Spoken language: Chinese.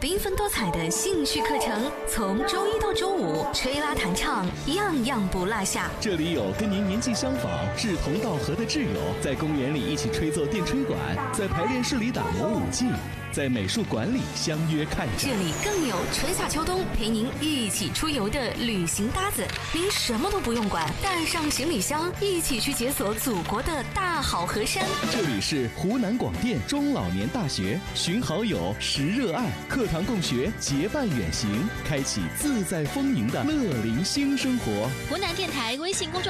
缤纷多彩的兴趣课程，从周一到周五吹拉弹唱，样样不落下。 这里有跟您年纪相仿、志同道合的挚友，在公园里一起吹奏电吹管，在排练室里打磨舞技，在美术馆里相约看展。 这里更有春夏秋冬陪您一起出游的旅行搭子，您什么都不用管，带上行李箱，一起去解锁祖国的大好河山。 这里是湖南广电中老年大学，寻好友，识热爱，课堂共学，结伴远行，开启自在丰盈的乐龄新生活。 湖南电台微信公众